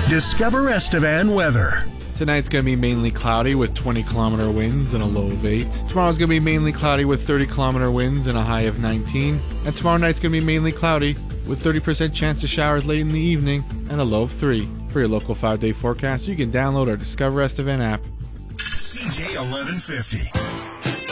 Discover Estevan weather. Tonight's going to be mainly cloudy with 20-kilometer winds and a low of 8. Tomorrow's going to be mainly cloudy with 30-kilometer winds and a high of 19. And tomorrow night's going to be mainly cloudy with 30% chance of showers late in the evening and a low of 3. For your local 5-day forecast, you can download our Discover Estevan app. CJ 1150.